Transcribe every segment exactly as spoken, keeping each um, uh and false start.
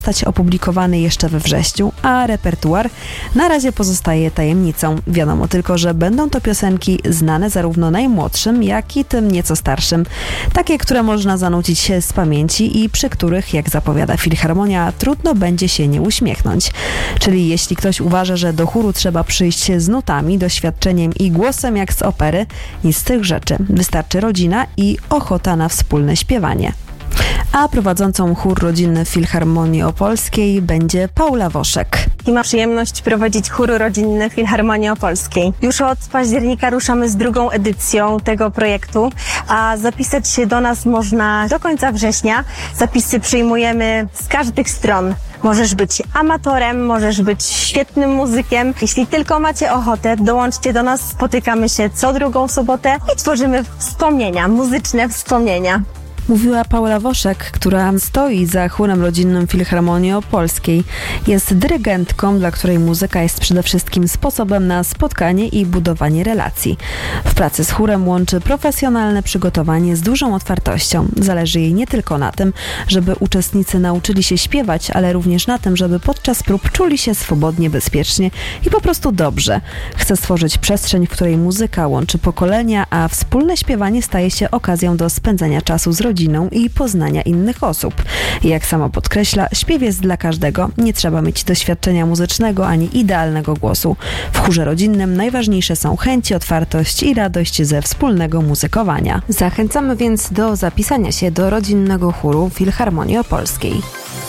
zostać opublikowany jeszcze we wrześniu, a repertuar na razie pozostaje tajemnicą. Wiadomo tylko, że będą to piosenki znane zarówno najmłodszym, jak i tym nieco starszym. Takie, które można zanucić się z pamięci i przy których, jak zapowiada Filharmonia, trudno będzie się nie uśmiechnąć. Czyli jeśli ktoś uważa, że do chóru trzeba przyjść z nutami, doświadczeniem i głosem jak z opery, nic z tych rzeczy. Wystarczy rodzina i ochota na wspólne śpiewanie. A prowadzącą chór rodzinny w Filharmonii Opolskiej będzie Paula Woszek. I mam przyjemność prowadzić chór rodzinny w Filharmonii Opolskiej. Już od października ruszamy z drugą edycją tego projektu, a zapisać się do nas można do końca września. Zapisy przyjmujemy z każdych stron. Możesz być amatorem, możesz być świetnym muzykiem. Jeśli tylko macie ochotę, dołączcie do nas. Spotykamy się co drugą sobotę i tworzymy wspomnienia, muzyczne wspomnienia. Mówiła Paula Woszek, która stoi za chórem rodzinnym Filharmonii Opolskiej. Jest dyrygentką, dla której muzyka jest przede wszystkim sposobem na spotkanie i budowanie relacji. W pracy z chórem łączy profesjonalne przygotowanie z dużą otwartością. Zależy jej nie tylko na tym, żeby uczestnicy nauczyli się śpiewać, ale również na tym, żeby podczas prób czuli się swobodnie, bezpiecznie i po prostu dobrze. Chce stworzyć przestrzeń, w której muzyka łączy pokolenia, a wspólne śpiewanie staje się okazją do spędzania czasu z rodziną i poznania innych osób. I jak sama podkreśla, śpiew jest dla każdego. Nie trzeba mieć doświadczenia muzycznego ani idealnego głosu. W chórze rodzinnym najważniejsze są chęć, otwartość i radość ze wspólnego muzykowania. Zachęcamy więc do zapisania się do rodzinnego chóru Filharmonii Opolskiej.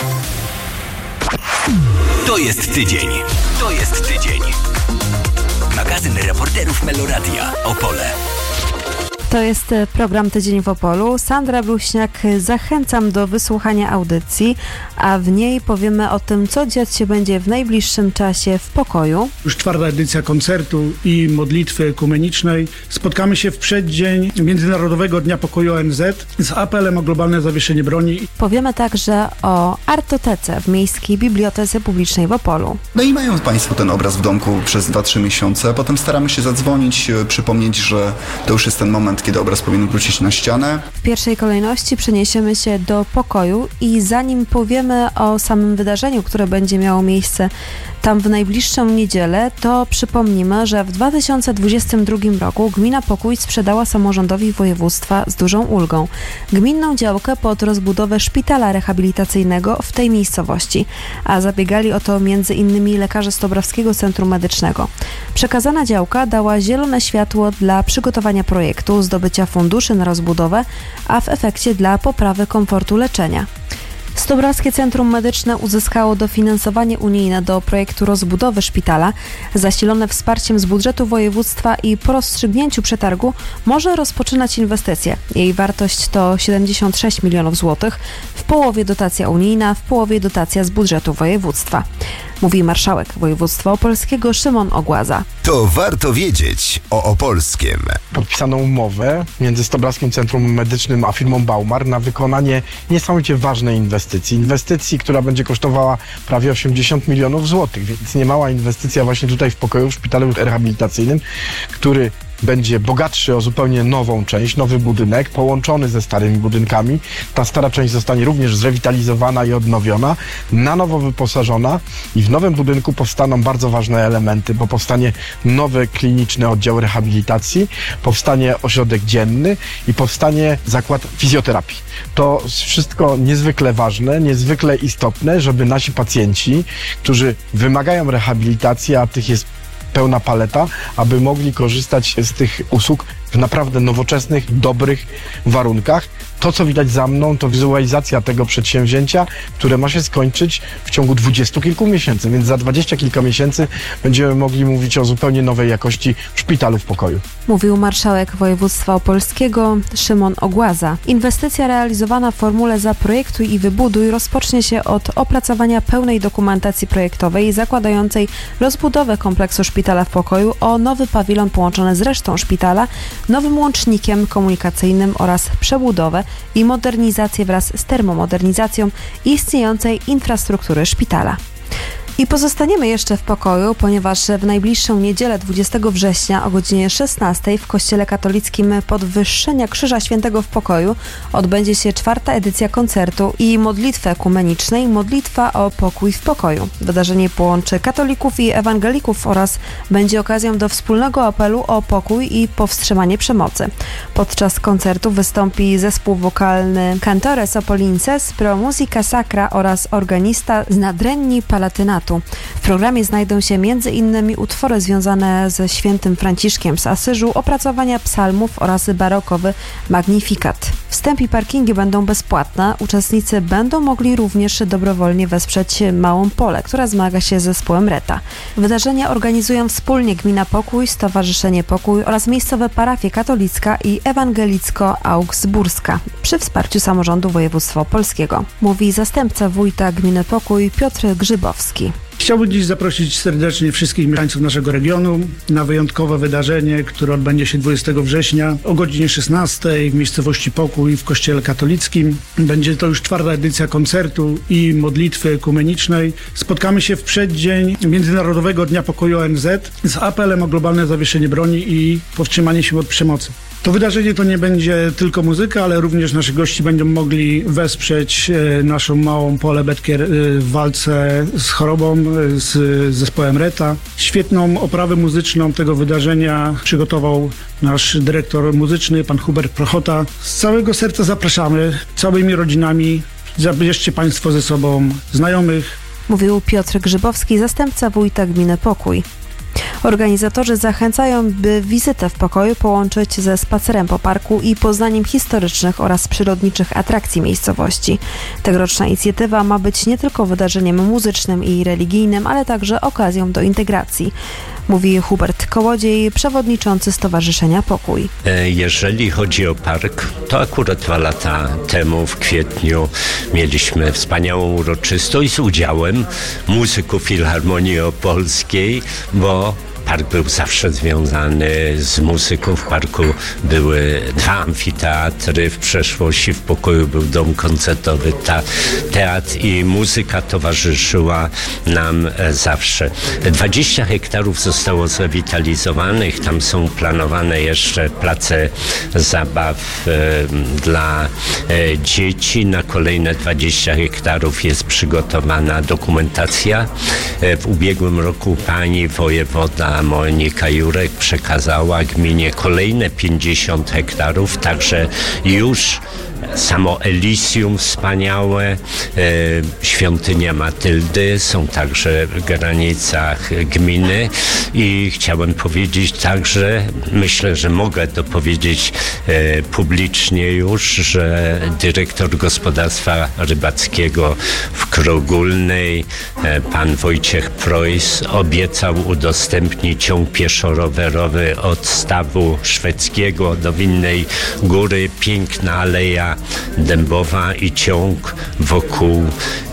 To jest tydzień. To jest tydzień. Magazyn reporterów Meloradia Opole. To jest program Tydzień w Opolu. Sandra Bluśniak, zachęcam do wysłuchania audycji, a w niej powiemy o tym, co dziać się będzie w najbliższym czasie w pokoju. Już czwarta edycja koncertu i modlitwy ekumenicznej. Spotkamy się w przeddzień Międzynarodowego Dnia Pokoju O N Z z apelem o globalne zawieszenie broni. Powiemy także o Artotece w Miejskiej Bibliotece Publicznej w Opolu. No i mają Państwo ten obraz w domku przez dwa trzy miesiące. Potem staramy się zadzwonić, przypomnieć, że to już jest ten moment, kiedy obraz powinien wrócić na ścianę. W pierwszej kolejności przeniesiemy się do pokoju i zanim powiemy o samym wydarzeniu, które będzie miało miejsce tam w najbliższą niedzielę, to przypomnimy, że w dwa tysiące dwudziestym drugim roku Gmina Pokój sprzedała samorządowi województwa z dużą ulgą gminną działkę pod rozbudowę szpitala rehabilitacyjnego w tej miejscowości, a zabiegali o to między innymi lekarze Stobrawskiego Centrum Medycznego. Przekazana działka dała zielone światło dla przygotowania projektu, zdobycia funduszy na rozbudowę, a w efekcie dla poprawy komfortu leczenia. Stobrawskie Centrum Medyczne uzyskało dofinansowanie unijne do projektu rozbudowy szpitala, zasilone wsparciem z budżetu województwa i po rozstrzygnięciu przetargu może rozpoczynać inwestycje. Jej wartość to siedemdziesiąt sześć milionów złotych, w połowie dotacja unijna, w połowie dotacja z budżetu województwa. Mówi marszałek województwa opolskiego Szymon Ogłaza. To warto wiedzieć o Opolskiem. Podpisano umowę między Stobrawskim Centrum Medycznym a firmą Baumar na wykonanie niesamowicie ważnej inwestycji. Inwestycji, która będzie kosztowała prawie osiemdziesiąt milionów złotych, więc niemała inwestycja właśnie tutaj w pokoju w szpitalu rehabilitacyjnym, który będzie bogatszy o zupełnie nową część, nowy budynek, połączony ze starymi budynkami. Ta stara część zostanie również zrewitalizowana i odnowiona, na nowo wyposażona i w nowym budynku powstaną bardzo ważne elementy, bo powstanie nowy kliniczny oddział rehabilitacji, powstanie ośrodek dzienny i powstanie zakład fizjoterapii. To wszystko niezwykle ważne, niezwykle istotne, żeby nasi pacjenci, którzy wymagają rehabilitacji, a tych jest pełna paleta, aby mogli korzystać z tych usług w naprawdę nowoczesnych, dobrych warunkach. To, co widać za mną, to wizualizacja tego przedsięwzięcia, które ma się skończyć w ciągu dwudziestu kilku miesięcy, więc za dwadzieścia kilka miesięcy będziemy mogli mówić o zupełnie nowej jakości szpitalu w pokoju. Mówił marszałek województwa opolskiego Szymon Ogłaza. Inwestycja realizowana w formule Zaprojektuj i Wybuduj rozpocznie się od opracowania pełnej dokumentacji projektowej zakładającej rozbudowę kompleksu szpitala w pokoju o nowy pawilon połączony z resztą szpitala, nowym łącznikiem komunikacyjnym oraz przebudowę i modernizację wraz z termomodernizacją istniejącej infrastruktury szpitala. I pozostaniemy jeszcze w pokoju, ponieważ w najbliższą niedzielę dwudziestego września o godzinie szesnastej w Kościele Katolickim Podwyższenia Krzyża Świętego w Pokoju odbędzie się czwarta edycja koncertu i modlitwy ekumenicznej Modlitwa o pokój w pokoju. Wydarzenie połączy katolików i ewangelików oraz będzie okazją do wspólnego apelu o pokój i powstrzymanie przemocy. Podczas koncertu wystąpi zespół wokalny Cantores Opolinces Pro Musica Sacra oraz organista z Nadrenii Palatynatu. W programie znajdą się między innymi utwory związane ze świętym Franciszkiem z Asyżu, opracowania psalmów oraz barokowy Magnifikat. Wstęp i parkingi będą bezpłatne. Uczestnicy będą mogli również dobrowolnie wesprzeć Małą Polę, która zmaga się z zespołem Reta. Wydarzenia organizują wspólnie Gmina Pokój, Stowarzyszenie Pokój oraz miejscowe parafie katolicka i ewangelicko-augsburska przy wsparciu samorządu województwa opolskiego, mówi zastępca wójta Gminy Pokój Piotr Grzybowski. Chciałbym dziś zaprosić serdecznie wszystkich mieszkańców naszego regionu na wyjątkowe wydarzenie, które odbędzie się dwudziestego września o godzinie szesnastej w miejscowości Pokój w Kościele Katolickim. Będzie to już czwarta edycja koncertu i modlitwy ekumenicznej. Spotkamy się w przeddzień Międzynarodowego Dnia Pokoju O N Z z apelem o globalne zawieszenie broni i powstrzymanie się od przemocy. To wydarzenie to nie będzie tylko muzyka, ale również nasi gości będą mogli wesprzeć naszą Małą Polę Betkier w walce z chorobą, z zespołem Reta. Świetną oprawę muzyczną tego wydarzenia przygotował nasz dyrektor muzyczny, pan Hubert Prochota. Z całego serca zapraszamy, całymi rodzinami. Zabierzcie Państwo ze sobą znajomych. Mówił Piotr Grzybowski, zastępca wójta Gminy Pokój. Organizatorzy zachęcają, by wizytę w pokoju połączyć ze spacerem po parku i poznaniem historycznych oraz przyrodniczych atrakcji miejscowości. Tegoroczna inicjatywa ma być nie tylko wydarzeniem muzycznym i religijnym, ale także okazją do integracji, mówi Hubert Kołodziej, przewodniczący Stowarzyszenia Pokój. Jeżeli chodzi o park, to akurat dwa lata temu w kwietniu mieliśmy wspaniałą uroczystość z udziałem muzyków Filharmonii Opolskiej, bo park był zawsze związany z muzyką. W parku były dwa amfiteatry, w przeszłości w Pokoju był dom koncertowy, ta, teatr i muzyka towarzyszyła nam zawsze. dwadzieścia hektarów zostało zrewitalizowanych, tam są planowane jeszcze place zabaw e, dla e, dzieci. Na kolejne dwadzieścia hektarów jest przygotowana dokumentacja. E, w ubiegłym roku pani wojewoda Monika Jurek przekazała gminie kolejne pięćdziesiąt hektarów, także już samo Elysium wspaniałe, e, świątynia Matyldy są także w granicach gminy i chciałem powiedzieć także, myślę, że mogę to powiedzieć e, publicznie już, że dyrektor gospodarstwa rybackiego w Krogólnej, e, pan Wojciech Preuss, obiecał udostępnić ciąg pieszo-rowerowy od stawu szwedzkiego do Winnej Góry, piękna aleja dębowa i ciąg wokół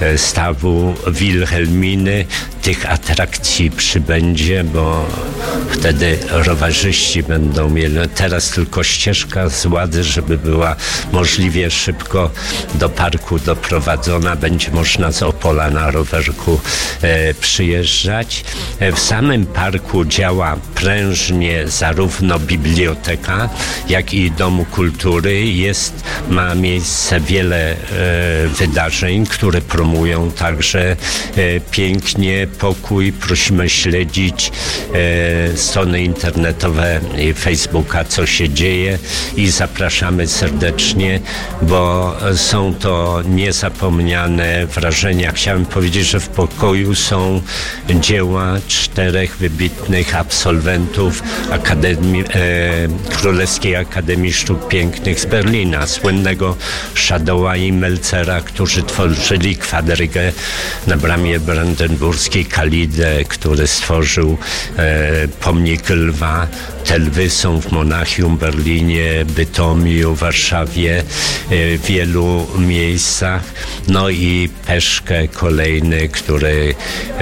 stawu Wilhelminy. Tych atrakcji przybędzie, bo wtedy rowerzyści będą mieli teraz tylko ścieżka z Łady, żeby była możliwie szybko do parku doprowadzona. Będzie można z Opola na rowerku e, przyjeżdżać. E, w samym parku działa prężnie zarówno biblioteka, jak i Dom Kultury. Jest, ma miejsce wiele e, wydarzeń, które promują także e, pięknie Pokój. Prosimy śledzić e, strony internetowe i Facebooka, co się dzieje i zapraszamy serdecznie, bo są to niezapomniane wrażenia. Chciałem powiedzieć, że w Pokoju są dzieła czterech wybitnych absolwentów Akademii, e, Królewskiej Akademii Sztuk Pięknych z Berlina, słynnego Schadowa i Melcera, którzy tworzyli kwadrygę na bramie brandenburskiej, Kalidę, który stworzył e, pomnik lwa. Te lwy są w Monachium, Berlinie, Bytomiu, Warszawie, e, w wielu miejscach. No i Peszkę kolejny, który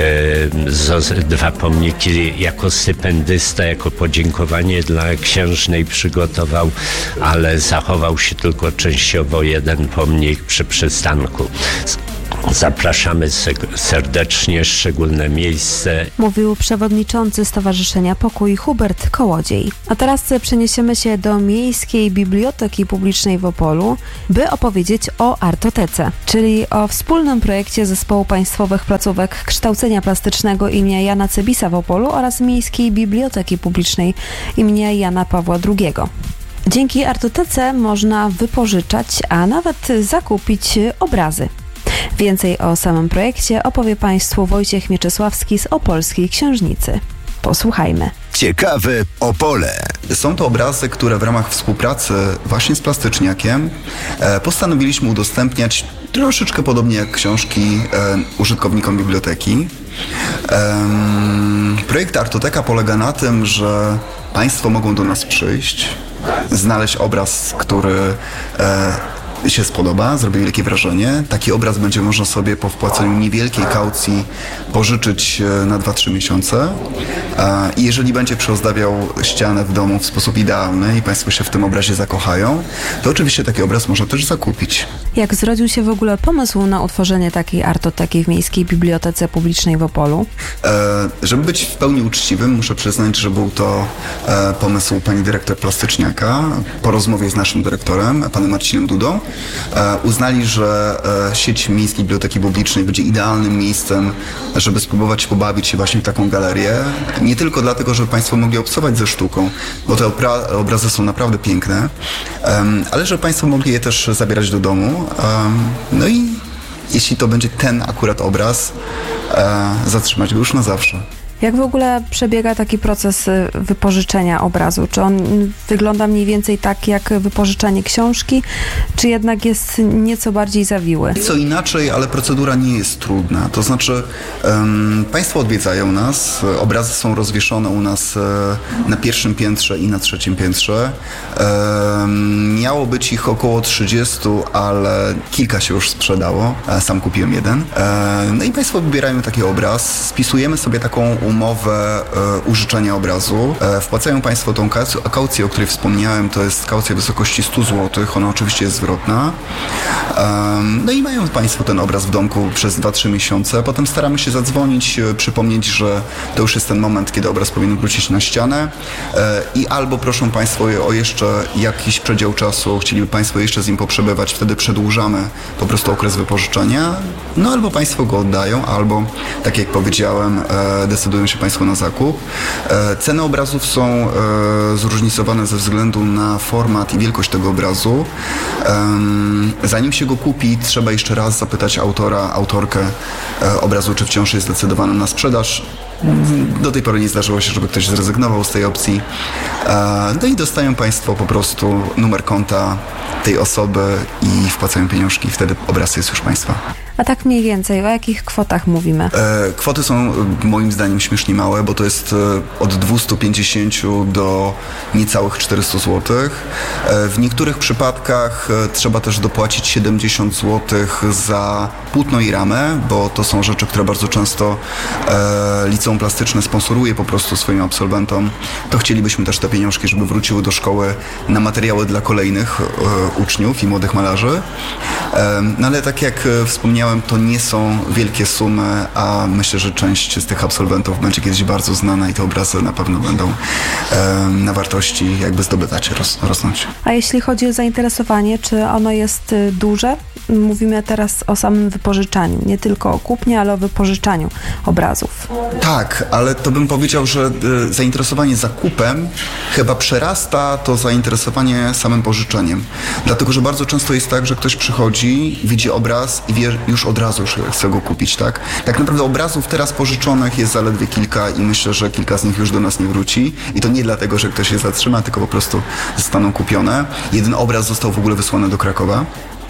e, z, dwa pomniki jako stypendysta, jako podziękowanie dla księżnej przygotował, ale zachował się tylko częściowo jeden pomnik przy przystanku. Zapraszamy serdecznie, szczególne miejsce. Mówił przewodniczący Stowarzyszenia Pokój Hubert Kołodziej. A teraz przeniesiemy się do Miejskiej Biblioteki Publicznej w Opolu, by opowiedzieć o Artotece, czyli o wspólnym projekcie Zespołu Państwowych Placówek Kształcenia Plastycznego imienia Jana Cebisa w Opolu oraz Miejskiej Biblioteki Publicznej imienia Jana Pawła drugiego. Dzięki Artotece można wypożyczać, a nawet zakupić obrazy. Więcej o samym projekcie opowie Państwu Wojciech Mieczysławski z Opolskiej Księżnicy. Posłuchajmy. Ciekawe Opole. Są to obrazy, które w ramach współpracy właśnie z Plastyczniakiem e, postanowiliśmy udostępniać troszeczkę podobnie jak książki e, użytkownikom biblioteki. E, projekt Artoteka polega na tym, że Państwo mogą do nas przyjść, znaleźć obraz, który e, się spodoba, zrobi wielkie wrażenie. Taki obraz będzie można sobie po wpłaceniu niewielkiej kaucji pożyczyć na dwa trzy miesiące. I jeżeli będzie przyozdabiał ścianę w domu w sposób idealny i Państwo się w tym obrazie zakochają, to oczywiście taki obraz można też zakupić. Jak zrodził się w ogóle pomysł na utworzenie takiej artoteki w Miejskiej Bibliotece Publicznej w Opolu? E, żeby być w pełni uczciwym, muszę przyznać, że był to e, pomysł pani dyrektor Plastyczniaka. Po rozmowie z naszym dyrektorem, panem Marcinem Dudą, e, uznali, że e, sieć Miejskiej Biblioteki Publicznej będzie idealnym miejscem, żeby spróbować pobawić się właśnie w taką galerię. Nie tylko dlatego, żeby Państwo mogli obcować ze sztuką, bo te opra- obrazy są naprawdę piękne, um, ale żeby Państwo mogli je też zabierać do domu. Um, no i jeśli to będzie ten akurat obraz, e, zatrzymać go już na zawsze. Jak w ogóle przebiega taki proces wypożyczenia obrazu? Czy on wygląda mniej więcej tak jak wypożyczanie książki, czy jednak jest nieco bardziej zawiły? Co inaczej, ale procedura nie jest trudna. To znaczy um, Państwo odwiedzają nas, obrazy są rozwieszone u nas e, na pierwszym piętrze i na trzecim piętrze. E, miało być ich około trzydzieści, ale kilka się już sprzedało. E, sam kupiłem jeden. E, no i Państwo wybierają taki obraz, spisujemy sobie taką umowę e, użyczenia obrazu. E, wpłacają Państwo tą kaucję, o której wspomniałem, to jest kaucja w wysokości stu złotych, ona oczywiście jest zwrotna. E, no i mają Państwo ten obraz w domku przez dwa trzy miesiące, potem staramy się zadzwonić, e, przypomnieć, że to już jest ten moment, kiedy obraz powinien wrócić na ścianę e, i albo proszą Państwo o jeszcze jakiś przedział czasu, chcieliby Państwo jeszcze z nim poprzebywać, wtedy przedłużamy po prostu okres wypożyczenia, no albo Państwo go oddają, albo tak jak powiedziałem, e, decydują się Państwo na zakup. E, ceny obrazów są e, zróżnicowane ze względu na format i wielkość tego obrazu. E, zanim się go kupi, trzeba jeszcze raz zapytać autora, autorkę e, obrazu, czy wciąż jest zdecydowany na sprzedaż. Do tej pory nie zdarzyło się, żeby ktoś zrezygnował z tej opcji. E, no i dostają Państwo po prostu numer konta tej osoby i wpłacają pieniążki. Wtedy obraz jest już Państwa. A tak mniej więcej, o jakich kwotach mówimy? E, kwoty są moim zdaniem śmiesznie małe, bo to jest e, od dwieście pięćdziesiąt do niecałych czterysta złotych. E, w niektórych przypadkach e, trzeba też dopłacić siedemdziesiąt złotych za płótno i ramę, bo to są rzeczy, które bardzo często e, Liceum Plastyczne sponsoruje po prostu swoim absolwentom. To chcielibyśmy też te pieniążki, żeby wróciły do szkoły na materiały dla kolejnych e, uczniów i młodych malarzy. E, no ale tak jak wspomniałem, to nie są wielkie sumy, a myślę, że część z tych absolwentów będzie kiedyś bardzo znana i te obrazy na pewno będą e, na wartości jakby zdobywać, ros, rosnąć. A jeśli chodzi o zainteresowanie, czy ono jest duże? Mówimy teraz o samym wypożyczaniu, nie tylko o kupnie, ale o wypożyczaniu obrazów. Tak, ale to bym powiedział, że y, zainteresowanie zakupem chyba przerasta to zainteresowanie samym pożyczeniem. Dlatego, że bardzo często jest tak, że ktoś przychodzi, widzi obraz i wie już od razu, że chce go kupić, tak? Tak naprawdę obrazów teraz pożyczonych jest zaledwie kilka i myślę, że kilka z nich już do nas nie wróci. I to nie dlatego, że ktoś je zatrzyma, tylko po prostu zostaną kupione. Jeden obraz został w ogóle wysłany do Krakowa,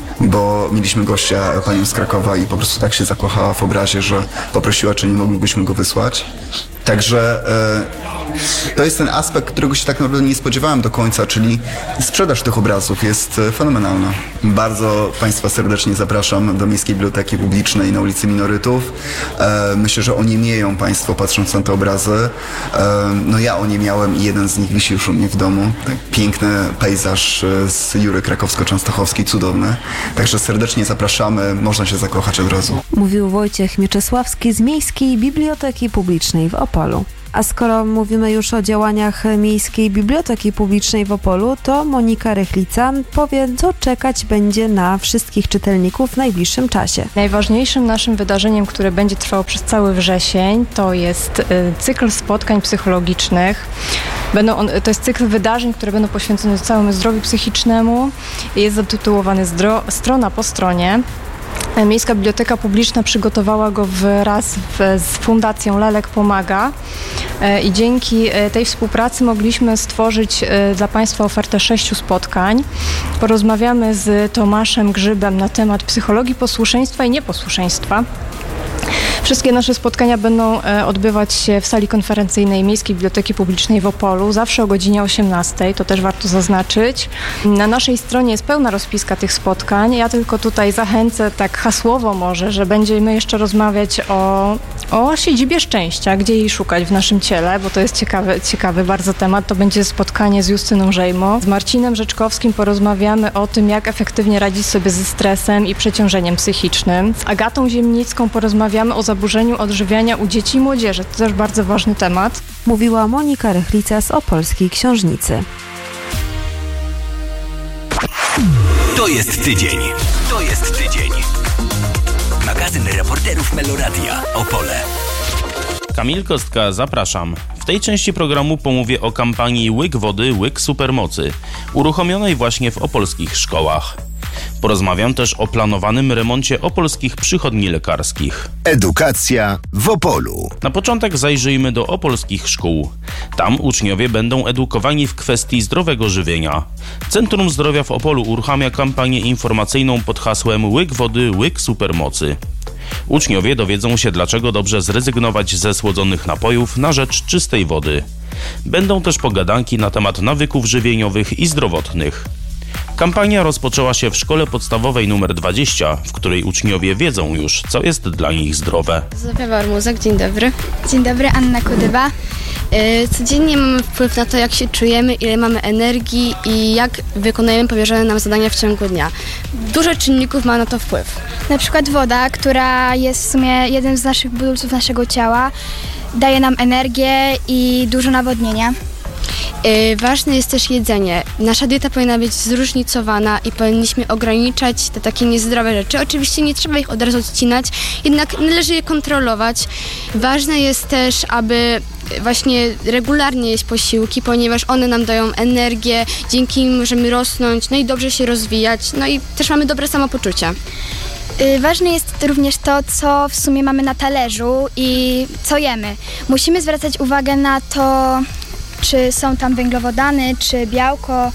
bo mieliśmy gościa, panią z Krakowa i po prostu tak się zakochała w obrazie, że poprosiła, czy nie moglibyśmy go wysłać. Także e, to jest ten aspekt, którego się tak naprawdę nie spodziewałem do końca, czyli sprzedaż tych obrazów jest fenomenalna. Bardzo Państwa serdecznie zapraszam do Miejskiej Biblioteki Publicznej na ulicy Minorytów. E, myślę, że oniejmieją Państwo patrząc na te obrazy. E, no ja oniemiałem i jeden z nich wisi już u mnie w domu. Tak, piękny pejzaż z Jury Krakowsko-Częstochowskiej, cudowny. Także serdecznie zapraszamy, można się zakochać od razu. Mówił Wojciech Mieczysławski z Miejskiej Biblioteki Publicznej w Opolu. A skoro mówimy już o działaniach Miejskiej Biblioteki Publicznej w Opolu, to Monika Rychlica powie, co czekać będzie na wszystkich czytelników w najbliższym czasie. Najważniejszym naszym wydarzeniem, które będzie trwało przez cały wrzesień, to jest cykl spotkań psychologicznych. Będą on, to jest cykl wydarzeń, które będą poświęcone całemu zdrowiu psychicznemu. Jest zatytułowany zdro, Strona po stronie. Miejska Biblioteka Publiczna przygotowała go wraz w, z Fundacją Lelek Pomaga i dzięki tej współpracy mogliśmy stworzyć dla Państwa ofertę sześciu spotkań. Porozmawiamy z Tomaszem Grzybem na temat psychologii posłuszeństwa i nieposłuszeństwa. Wszystkie nasze spotkania będą odbywać się w sali konferencyjnej Miejskiej Biblioteki Publicznej w Opolu, zawsze o godzinie osiemnastej, to też warto zaznaczyć. Na naszej stronie jest pełna rozpiska tych spotkań. Ja tylko tutaj zachęcę tak hasłowo może, że będziemy jeszcze rozmawiać o, o siedzibie szczęścia, gdzie jej szukać w naszym ciele, bo to jest ciekawy, ciekawy bardzo temat. To będzie spotkanie z Justyną Żejmo. Z Marcinem Rzeczkowskim porozmawiamy o tym, jak efektywnie radzić sobie ze stresem i przeciążeniem psychicznym. Z Agatą Ziemnicką porozmawiamy o zaburzeniu odżywiania u dzieci i młodzieży. To też bardzo ważny temat. Mówiła Monika Rychlica z Opolskiej Książnicy. To jest tydzień. To jest tydzień. Magazyn reporterów Meloradia. Opole. Kamil Kostka, zapraszam. W tej części programu pomówię o kampanii Łyk Wody, Łyk Supermocy, uruchomionej właśnie w opolskich szkołach. Porozmawiam też o planowanym remoncie opolskich przychodni lekarskich. Edukacja w Opolu. Na początek zajrzyjmy do opolskich szkół. Tam uczniowie będą edukowani w kwestii zdrowego żywienia. Centrum Zdrowia w Opolu uruchamia kampanię informacyjną pod hasłem Łyk Wody, Łyk Supermocy. Uczniowie dowiedzą się, dlaczego dobrze zrezygnować ze słodzonych napojów na rzecz czystej wody. Będą też pogadanki na temat nawyków żywieniowych i zdrowotnych. Kampania rozpoczęła się w szkole podstawowej nr dwadzieścia, w której uczniowie wiedzą już, co jest dla nich zdrowe. Zofia Warmuzak, dzień dobry. Dzień dobry, Anna Kudyba. Codziennie mamy wpływ na to, jak się czujemy, ile mamy energii i jak wykonujemy powierzone nam zadania w ciągu dnia. Dużo czynników ma na to wpływ. Na przykład woda, która jest w sumie jednym z naszych budulców naszego ciała, daje nam energię i dużo nawodnienia. Yy, ważne jest też jedzenie. Nasza dieta powinna być zróżnicowana i powinniśmy ograniczać te takie niezdrowe rzeczy. Oczywiście nie trzeba ich od razu odcinać, jednak należy je kontrolować. Ważne jest też, aby właśnie regularnie jeść posiłki, ponieważ one nam dają energię, dzięki nim możemy rosnąć, no i dobrze się rozwijać, no i też mamy dobre samopoczucie. Yy, ważne jest również to, co w sumie mamy na talerzu i co jemy. Musimy zwracać uwagę na to, czy są tam węglowodany, czy białko.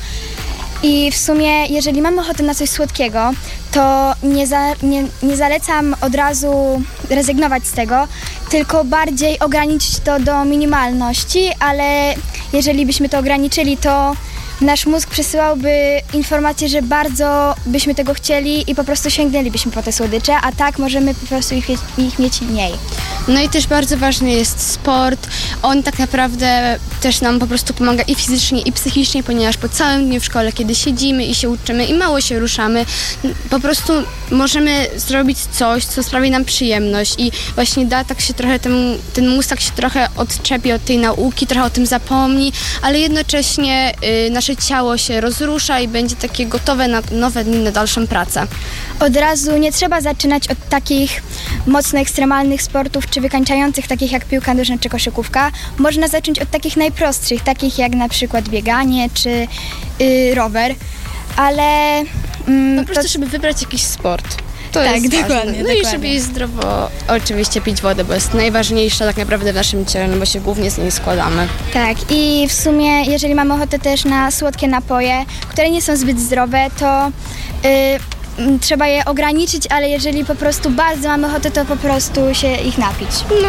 I w sumie, jeżeli mamy ochotę na coś słodkiego, to nie, za, nie, nie zalecam od razu rezygnować z tego, tylko bardziej ograniczyć to do minimalności, ale jeżeli byśmy to ograniczyli, to nasz mózg przesyłałby informację, że bardzo byśmy tego chcieli i po prostu sięgnęlibyśmy po te słodycze, a tak możemy po prostu ich, ich mieć mniej. No i też bardzo ważny jest sport. On tak naprawdę też nam po prostu pomaga i fizycznie, i psychicznie, ponieważ po całym dniu w szkole, kiedy siedzimy i się uczymy i mało się ruszamy, po prostu możemy zrobić coś, co sprawi nam przyjemność i właśnie da tak się trochę, ten, ten mózg tak się trochę odczepi od tej nauki, trochę o tym zapomni, ale jednocześnie y, nasze ciało się rozrusza i będzie takie gotowe na nowe dni, na dalszą pracę. Od razu nie trzeba zaczynać od takich mocno ekstremalnych sportów czy wykańczających, takich jak piłka nożna czy koszykówka. Można zacząć od takich najprostszych, takich jak na przykład bieganie czy yy, rower, ale... Mm, po prostu, to... żeby wybrać jakiś sport. To tak, jest dokładnie. ważne. No dokładnie. i żeby jeść zdrowo, oczywiście pić wodę, bo jest najważniejsza tak naprawdę w naszym ciele, no bo się głównie z niej składamy. Tak, i w sumie jeżeli mamy ochotę też na słodkie napoje, które nie są zbyt zdrowe, to yy, trzeba je ograniczyć, ale jeżeli po prostu bardzo mamy ochotę, to po prostu się ich napić. No,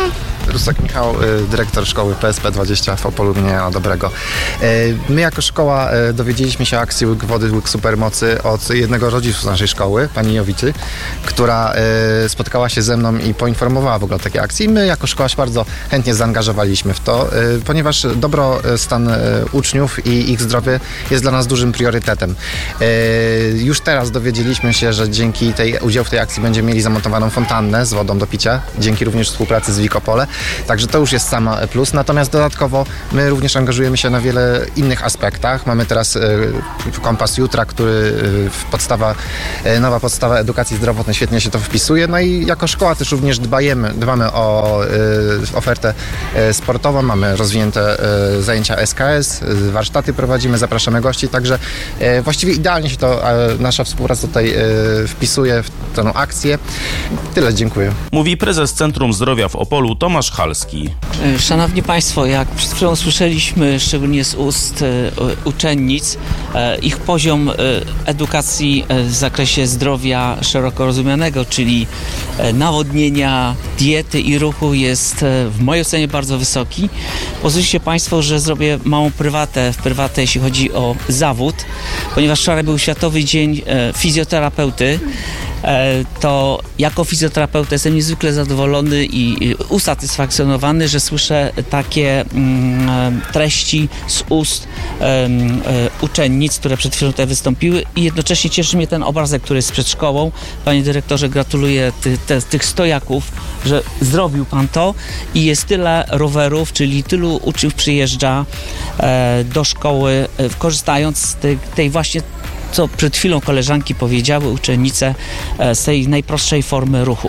Rusek Michał, dyrektor szkoły P S P dwadzieścia w Opolu imienia Dobrego. My jako szkoła dowiedzieliśmy się o akcji Łyk Wody, Łyk Supermocy od jednego rodziców naszej szkoły, pani Jowicy, która spotkała się ze mną i poinformowała w ogóle o takiej akcji. My jako szkoła się bardzo chętnie zaangażowaliśmy w to, ponieważ dobrostan uczniów i ich zdrowie jest dla nas dużym priorytetem. Już teraz dowiedzieliśmy się, że dzięki tej, udziału w tej akcji będziemy mieli zamontowaną fontannę z wodą do picia, dzięki również współpracy z Wikopole, także to już jest sam plus. Natomiast dodatkowo my również angażujemy się na wiele innych aspektach. Mamy teraz kompas jutra, który podstawa, nowa podstawa edukacji zdrowotnej świetnie się to wpisuje. No i jako szkoła też również dbajemy, dbamy o ofertę sportową, mamy rozwinięte zajęcia S K S, warsztaty prowadzimy, zapraszamy gości, także właściwie idealnie się to nasza współpraca tutaj wpisuje w tę akcję. Tyle, dziękuję. Mówi prezes Centrum Zdrowia w Opolu Tomasz Halski. Szanowni Państwo, jak przed chwilą słyszeliśmy, szczególnie z ust uczennic, ich poziom edukacji w zakresie zdrowia szeroko rozumianego, czyli nawodnienia, diety i ruchu jest w mojej ocenie bardzo wysoki. Pozwólcie Państwo, że zrobię małą prywatę, w prywatę, jeśli chodzi o zawód, ponieważ wczoraj był Światowy Dzień Fizjoterapeuty. To jako fizjoterapeuta jestem niezwykle zadowolony i usatysfakcjonowany, że słyszę takie mm, treści z ust um, uczennic, które przed chwilą tutaj wystąpiły, i jednocześnie cieszy mnie ten obrazek, który jest przed szkołą. Panie dyrektorze, gratuluję ty, te, tych stojaków, że zrobił Pan to i jest tyle rowerów, czyli tylu uczniów przyjeżdża e, do szkoły, e, korzystając z tej, tej właśnie, co przed chwilą koleżanki powiedziały, uczennice, z tej najprostszej formy ruchu.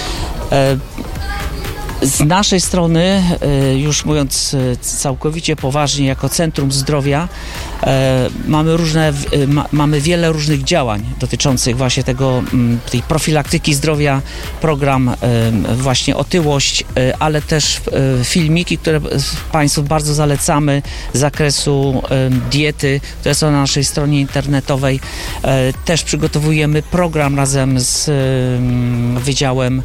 Z naszej strony, już mówiąc całkowicie poważnie, jako Centrum Zdrowia, mamy różne, mamy wiele różnych działań dotyczących właśnie tego, tej profilaktyki zdrowia, program właśnie otyłość, ale też filmiki, które Państwu bardzo zalecamy z zakresu diety, które są na naszej stronie internetowej. Też przygotowujemy program razem z Wydziałem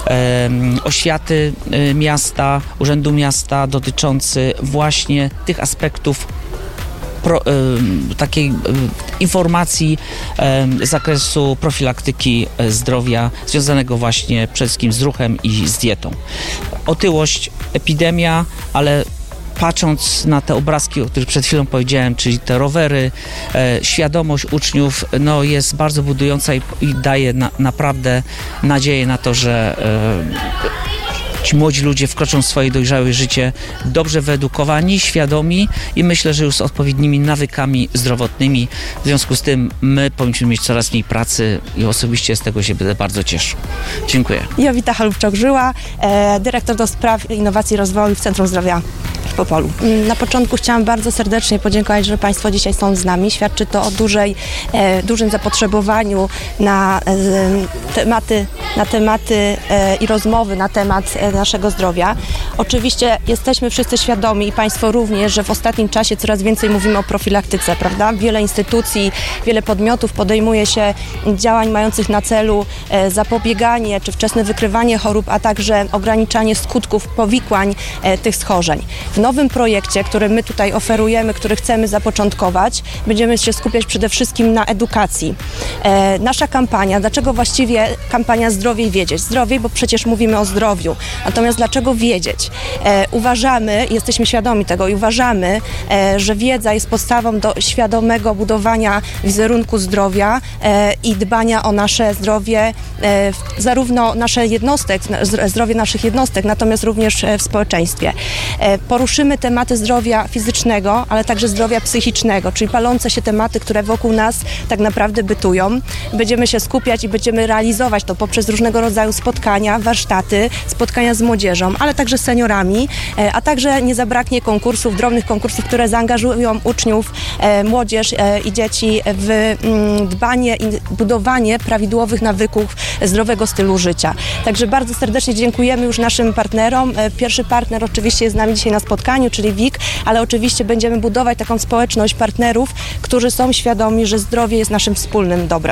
Oświaty Miasta, Urzędu Miasta, dotyczący właśnie tych aspektów Pro, y, takiej y, informacji y, z zakresu profilaktyki y, zdrowia związanego właśnie przede wszystkim z ruchem i z dietą. Otyłość, epidemia, ale patrząc na te obrazki, o których przed chwilą powiedziałem, czyli te rowery, e, świadomość uczniów, no jest bardzo budująca i, i daje na, naprawdę nadzieję na to, że e, ci młodzi ludzie wkroczą w swoje dojrzałe życie dobrze wyedukowani, świadomi i myślę, że już z odpowiednimi nawykami zdrowotnymi. W związku z tym my powinniśmy mieć coraz mniej pracy i osobiście z tego się będę bardzo cieszył. Dziękuję. Jowita Halubczak-Żyła, e, dyrektor do spraw innowacji i rozwoju w Centrum Zdrowia w Opolu. Na początku chciałam bardzo serdecznie podziękować, że Państwo dzisiaj są z nami. Świadczy to o dużej, e, dużym zapotrzebowaniu na e, tematy, na tematy e, i rozmowy na temat e, naszego zdrowia. Oczywiście jesteśmy wszyscy świadomi i Państwo również, że w ostatnim czasie coraz więcej mówimy o profilaktyce, prawda? Wiele instytucji, wiele podmiotów podejmuje się działań mających na celu e, zapobieganie czy wczesne wykrywanie chorób, a także ograniczanie skutków powikłań e, tych schorzeń. W nowym projekcie, który my tutaj oferujemy, który chcemy zapoczątkować, będziemy się skupiać przede wszystkim na edukacji. E, nasza kampania, dlaczego właściwie kampania Zdrowiej Wiedzieć? Zdrowiej, bo przecież mówimy o zdrowiu. Natomiast dlaczego wiedzieć? E, uważamy, jesteśmy świadomi tego i uważamy, e, że wiedza jest podstawą do świadomego budowania wizerunku zdrowia e, i dbania o nasze zdrowie, e, zarówno nasze jednostek, zdrowie naszych jednostek, natomiast również w społeczeństwie. E, poruszymy tematy zdrowia fizycznego, ale także zdrowia psychicznego, czyli palące się tematy, które wokół nas tak naprawdę bytują. Będziemy się skupiać i będziemy realizować to poprzez różnego rodzaju spotkania, warsztaty, spotkania z młodzieżą, ale także z seniorami, a także nie zabraknie konkursów, drobnych konkursów, które zaangażują uczniów, młodzież i dzieci w dbanie i budowanie prawidłowych nawyków zdrowego stylu życia. Także bardzo serdecznie dziękujemy już naszym partnerom. Pierwszy partner oczywiście jest z nami dzisiaj na spotkaniu, czyli W I K, ale oczywiście będziemy budować taką społeczność partnerów, którzy są świadomi, że zdrowie jest naszym wspólnym dobrem. Dziękuję.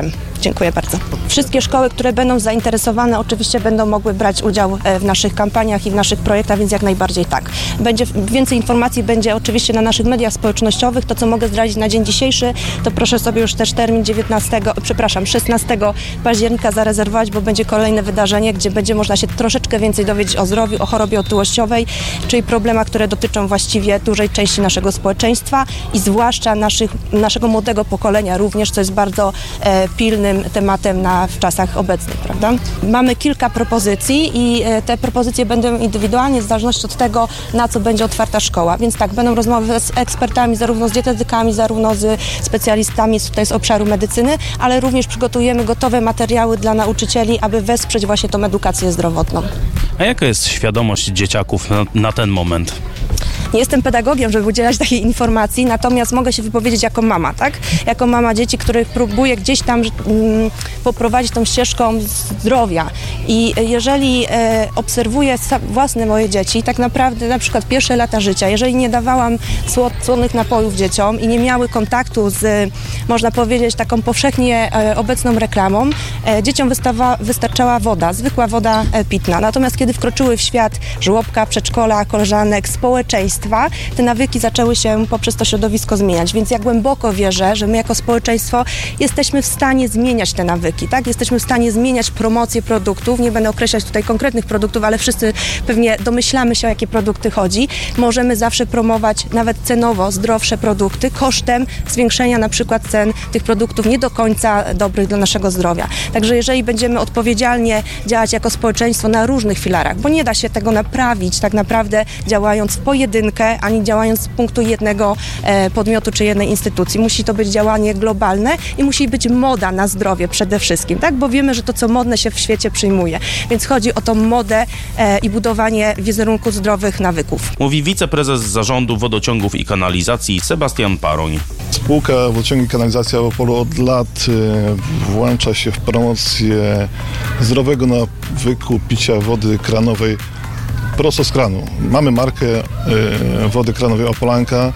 Dziękuję bardzo. Wszystkie szkoły, które będą zainteresowane, oczywiście będą mogły brać udział w naszych kampaniach i w naszych projektach, więc jak najbardziej tak. Będzie więcej informacji będzie oczywiście na naszych mediach społecznościowych. To, co mogę zdradzić na dzień dzisiejszy, to proszę sobie już też termin dziewiętnastego, przepraszam, szesnastego października zarezerwować, bo będzie kolejne wydarzenie, gdzie będzie można się troszeczkę więcej dowiedzieć o zdrowiu, o chorobie otyłościowej, czyli problemach, które dotyczą właściwie dużej części naszego społeczeństwa i zwłaszcza naszych, naszego młodego pokolenia również, co jest bardzo e, pilnym tematem na, w czasach obecnych, prawda? Mamy kilka propozycji i e, te propozycje będą indywidualnie w zależności od tego, na co będzie otwarta szkoła, więc tak, będą rozmowy z ekspertami, zarówno z dietetykami, zarówno z specjalistami tutaj z obszaru medycyny, ale również przygotujemy gotowe materiały dla nauczycieli, aby wesprzeć właśnie tą edukację zdrowotną. A jaka jest świadomość dzieciaków na, na ten moment? Nie jestem pedagogiem, żeby udzielać takiej informacji, natomiast mogę się wypowiedzieć jako mama, tak? Jako mama dzieci, których próbuję gdzieś tam mm, poprowadzić tą ścieżką zdrowia. I jeżeli e, obserwuję własne moje dzieci, tak naprawdę na przykład pierwsze lata życia, jeżeli nie dawałam słodzonych napojów dzieciom i nie miały kontaktu z, można powiedzieć, taką powszechnie e, obecną reklamą, e, dzieciom wystawa, wystarczała woda, zwykła woda e, pitna. Natomiast kiedy wkroczyły w świat żłobka, przedszkola, koleżanek, społeczeństwa, te nawyki zaczęły się poprzez to środowisko zmieniać, więc ja głęboko wierzę, że my jako społeczeństwo jesteśmy w stanie zmieniać te nawyki, tak? Jesteśmy w stanie zmieniać promocję produktów, nie będę określać tutaj konkretnych produktów, ale wszyscy pewnie domyślamy się, o jakie produkty chodzi. Możemy zawsze promować nawet cenowo zdrowsze produkty kosztem zwiększenia na przykład cen tych produktów nie do końca dobrych dla naszego zdrowia. Także jeżeli będziemy odpowiedzialnie działać jako społeczeństwo na różnych filarach, bo nie da się tego naprawić tak naprawdę działając w pojedynkę, ani działając z punktu jednego e, podmiotu czy jednej instytucji. Musi to być działanie globalne i musi być moda na zdrowie przede wszystkim, tak? Bo wiemy, że to, co modne się w świecie przyjmuje. Więc chodzi o tą modę e, i budowanie wizerunku zdrowych nawyków. Mówi wiceprezes Zarządu Wodociągów i Kanalizacji Sebastian Paroń. Spółka Wodociągi i Kanalizacja w Opolu od lat e, włącza się w promocję zdrowego nawyku picia wody kranowej prosto z kranu. Mamy markę y, wody kranowej Opolanka.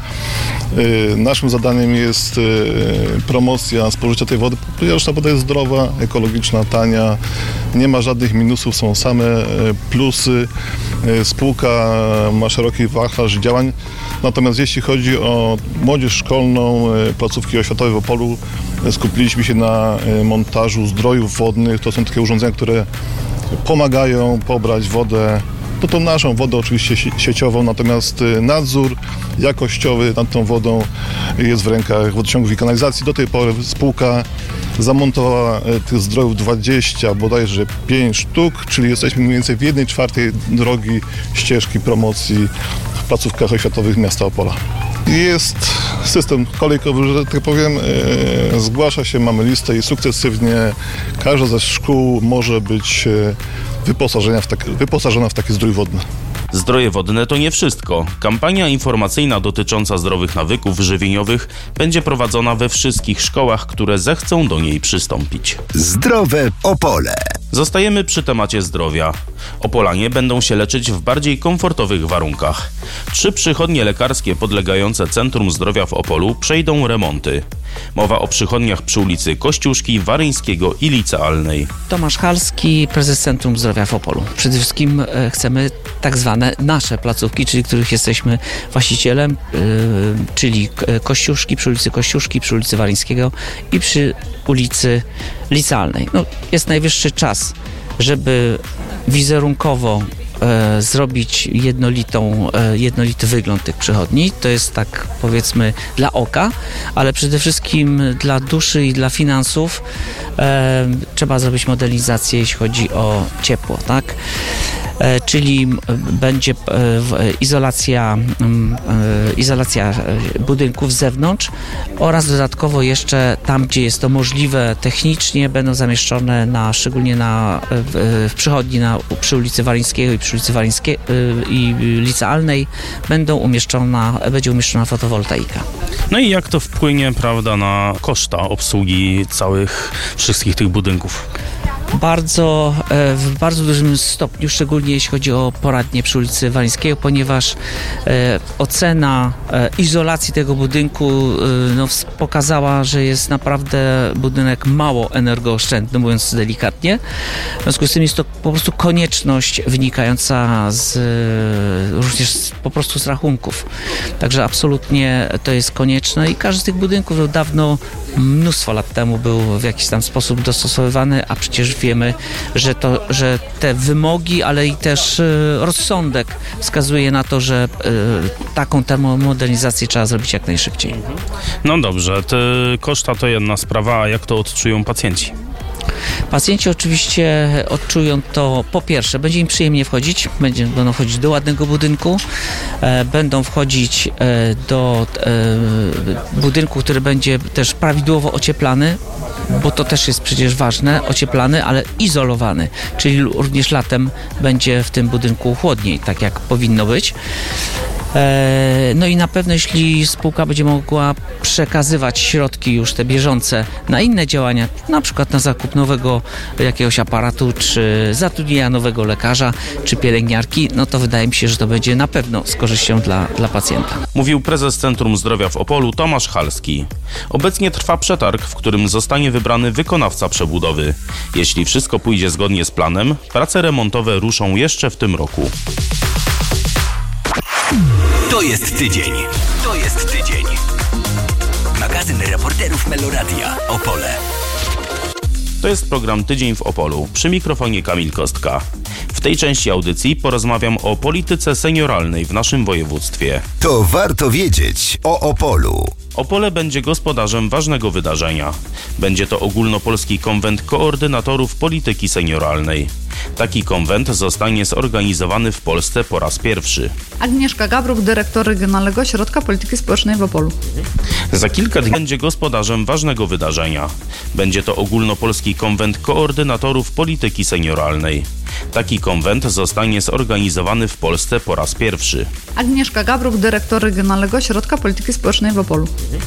Y, naszym zadaniem jest y, promocja spożycia tej wody, ponieważ ta woda jest zdrowa, ekologiczna, tania, nie ma żadnych minusów, są same y, plusy. Y, spółka ma szeroki wachlarz działań, natomiast jeśli chodzi o młodzież szkolną, y, placówki oświatowe w Opolu, y, skupiliśmy się na y, montażu zdrojów wodnych. To są takie urządzenia, które pomagają pobrać wodę, to tą naszą wodę oczywiście sieciową, natomiast nadzór jakościowy nad tą wodą jest w rękach Wodociągów i Kanalizacji. Do tej pory spółka zamontowała tych zdrojów dwadzieścia, bodajże pięć sztuk, czyli jesteśmy mniej więcej w jednej czwartej drogi ścieżki promocji w placówkach oświatowych miasta Opola. Jest system kolejkowy, że tak powiem, e, zgłasza się, mamy listę i sukcesywnie każda ze szkół może być wyposażona w, tak, wyposażona w taki zdrój wodny. Zdroje wodne to nie wszystko. Kampania informacyjna dotycząca zdrowych nawyków żywieniowych będzie prowadzona we wszystkich szkołach, które zechcą do niej przystąpić. Zdrowe Opole. Zostajemy przy temacie zdrowia. Opolanie będą się leczyć w bardziej komfortowych warunkach. Trzy przychodnie lekarskie podlegające Centrum Zdrowia w Opolu przejdą remonty. Mowa o przychodniach przy ulicy Kościuszki, Waryńskiego i Licealnej. Tomasz Halski, prezes Centrum Zdrowia w Opolu. Przede wszystkim e, chcemy tak zwane nasze placówki, czyli których jesteśmy właścicielem, e, czyli Kościuszki, przy ulicy Kościuszki, przy ulicy Waryńskiego i przy ulicy Licealnej. No, jest najwyższy czas, żeby wizerunkowo e, zrobić jednolitą, e, jednolity wygląd tych przychodni. To jest tak, powiedzmy, dla oka, ale przede wszystkim dla duszy i dla finansów e, trzeba zrobić modernizację, jeśli chodzi o ciepło, tak? E, czyli będzie e, izolacja, e, izolacja budynków z zewnątrz oraz dodatkowo jeszcze tam, gdzie jest to możliwe technicznie, będą zamieszczone na, szczególnie na, w, w przychodni na, przy ulicy Waryńskiego i przy ulicy Waryńskiej i Licealnej będą umieszczona, będzie umieszczona fotowoltaika. No i jak to wpłynie, prawda, na koszta obsługi całych, wszystkich tych budynków? Bardzo, w bardzo dużym stopniu, szczególnie jeśli chodzi o poradnie przy ulicy Walińskiego, ponieważ ocena izolacji tego budynku no, pokazała, że jest naprawdę budynek mało energooszczędny, mówiąc delikatnie. W związku z tym jest to po prostu konieczność wynikająca z, również z, po prostu z rachunków. Także absolutnie to jest konieczne i każdy z tych budynków dawno, mnóstwo lat temu był w jakiś tam sposób dostosowywany, a przecież wiemy, że, to, że te wymogi, ale i też rozsądek wskazuje na to, że taką termomodernizację trzeba zrobić jak najszybciej. No dobrze, te koszta to jedna sprawa, a jak to odczują pacjenci? Pacjenci oczywiście odczują to, po pierwsze, będzie im przyjemnie wchodzić, będzie, będą wchodzić do ładnego budynku, e, będą wchodzić e, do e, budynku, który będzie też prawidłowo ocieplany, bo to też jest przecież ważne, ocieplany, ale izolowany, czyli również latem będzie w tym budynku chłodniej, tak jak powinno być. No i na pewno jeśli spółka będzie mogła przekazywać środki już te bieżące na inne działania, na przykład na zakup nowego jakiegoś aparatu, czy zatrudnienia nowego lekarza, czy pielęgniarki, no to wydaje mi się, że to będzie na pewno z korzyścią dla, dla pacjenta. Mówił prezes Centrum Zdrowia w Opolu Tomasz Halski. Obecnie trwa przetarg, w którym zostanie wybrany wykonawca przebudowy. Jeśli wszystko pójdzie zgodnie z planem, prace remontowe ruszą jeszcze w tym roku. To jest tydzień. To jest tydzień. Magazyn reporterów Meloradia. Opole. To jest program Tydzień w Opolu. Przy mikrofonie Kamil Kostka. W tej części audycji porozmawiam o polityce senioralnej w naszym województwie. To warto wiedzieć o Opolu. Opole będzie gospodarzem ważnego wydarzenia. Będzie to ogólnopolski konwent koordynatorów polityki senioralnej. Taki konwent zostanie zorganizowany w Polsce po raz pierwszy. Agnieszka Gabruk, dyrektor Regionalnego Ośrodka Polityki Społecznej w Opolu. Za kilka dni będzie gospodarzem ważnego wydarzenia. Będzie to ogólnopolski konwent koordynatorów polityki senioralnej. Taki konwent zostanie zorganizowany w Polsce po raz pierwszy. Agnieszka Gabruk, dyrektor Regionalnego Ośrodka Polityki Społecznej w Opolu.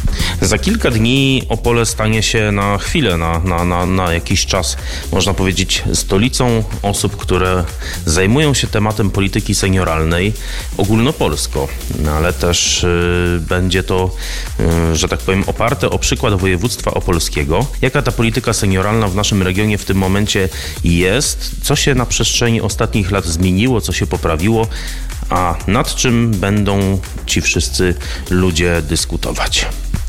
Za kilka dni Opole stanie się na chwilę, na, na, na, na jakiś czas, można powiedzieć, stolicą osób, które zajmują się tematem polityki senioralnej ogólnopolsko, no, ale też y, będzie to, y, że tak powiem, oparte o przykład województwa opolskiego. Jaka ta polityka senioralna w naszym regionie w tym momencie jest, co się na przestrzeni ostatnich lat zmieniło, co się poprawiło, a nad czym będą ci wszyscy ludzie dyskutować.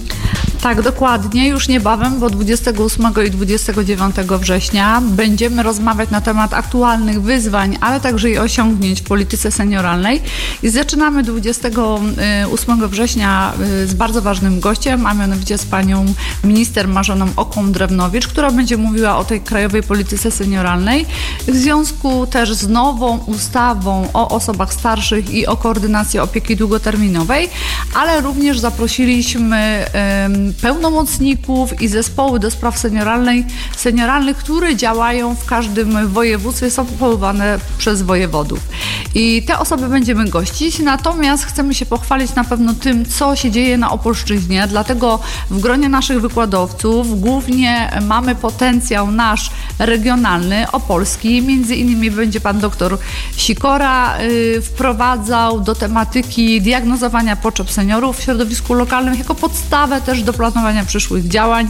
Tak, dokładnie. Już niebawem, bo dwudziestego ósmego i dwudziestego dziewiątego września będziemy rozmawiać na temat aktualnych wyzwań, ale także i osiągnięć w polityce senioralnej. I zaczynamy dwudziestego ósmego września z bardzo ważnym gościem, a mianowicie z panią minister Marzeną Okon-Drewnowicz, która będzie mówiła o tej krajowej polityce senioralnej w związku też z nową ustawą o osobach starszych i o koordynacji opieki długoterminowej, ale również zaprosiliśmy um, pełnomocników i zespoły do spraw senioralnej, senioralnych, które działają w każdym województwie, są powoływane przez wojewodów. I te osoby będziemy gościć, natomiast chcemy się pochwalić na pewno tym, co się dzieje na Opolszczyźnie, dlatego w gronie naszych wykładowców głównie mamy potencjał nasz regionalny, opolski, między innymi będzie pan doktor Sikora y, wprowadzał do tematyki diagnozowania potrzeb seniorów w środowisku lokalnym jako podstawę też do planowania przyszłych działań.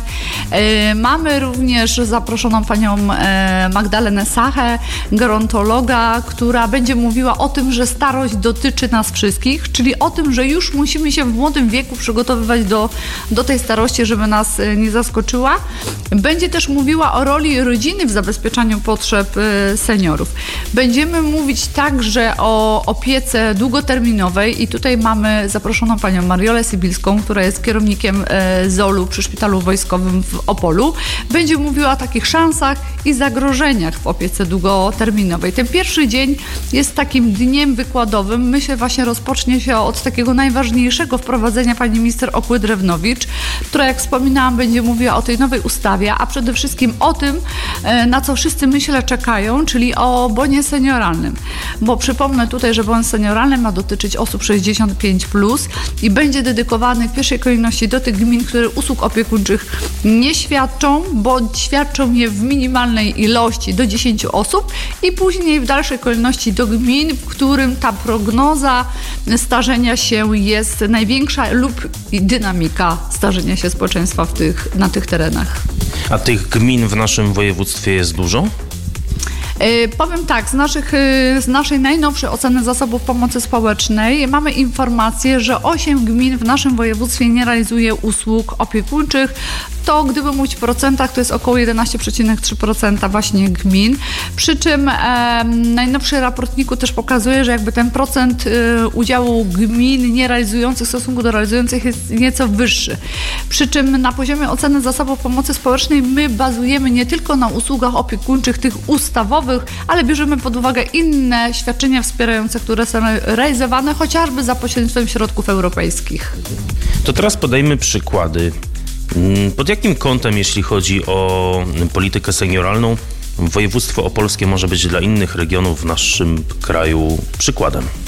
Y, mamy również zaproszoną panią y, Magdalenę Sachę, gerontologa, która będzie mówiła o tym, że starość dotyczy nas wszystkich, czyli o tym, że już musimy się w młodym wieku przygotowywać do, do tej starości, żeby nas y, nie zaskoczyła. Będzie też mówiła o roli rodziny w zabezpieczaniu potrzeb y, seniorów. Będziemy mówić także o opiece długoterminowej i tutaj mamy zaproszoną panią Mariolę Sybilską, która jest kierownikiem y, zolu przy Szpitalu Wojskowym w Opolu. Będzie mówiła o takich szansach i zagrożeniach w opiece długoterminowej. Ten pierwszy dzień jest takim dniem wykładowym. Myślę, właśnie rozpocznie się od takiego najważniejszego wprowadzenia pani minister Okły-Drewnowicz, która, jak wspominałam, będzie mówiła o tej nowej ustawie, a przede wszystkim o tym, na co wszyscy, myślę, czekają, czyli o bonie senioralnym. Bo przypomnę tutaj, że bon senioralny ma dotyczyć osób sześćdziesiąt pięć plus i będzie dedykowany w pierwszej kolejności do tych gmin, które usług opiekuńczych nie świadczą, bądź świadczą je w minimalnej ilości do dziesięciu osób i później w dalszej kolejności do gmin, w którym ta prognoza starzenia się jest największa lub dynamika starzenia się społeczeństwa w tych, na tych terenach. A tych gmin w naszym województwie jest dużo? Yy, powiem tak, z, naszych, yy, z naszej najnowszej oceny zasobów pomocy społecznej mamy informację, że osiem gmin w naszym województwie nie realizuje usług opiekuńczych. To gdyby mówić w procentach, to jest około jedenaście przecinek trzy procent właśnie gmin. Przy czym e, najnowszy raport NIK-u też pokazuje, że jakby ten procent e, udziału gmin nie realizujących w stosunku do realizujących jest nieco wyższy. Przy czym na poziomie oceny zasobów pomocy społecznej my bazujemy nie tylko na usługach opiekuńczych, tych ustawowych, ale bierzemy pod uwagę inne świadczenia wspierające, które są realizowane chociażby za pośrednictwem środków europejskich. To teraz podajmy przykłady. Pod jakim kątem, jeśli chodzi o politykę senioralną, województwo opolskie może być dla innych regionów w naszym kraju przykładem?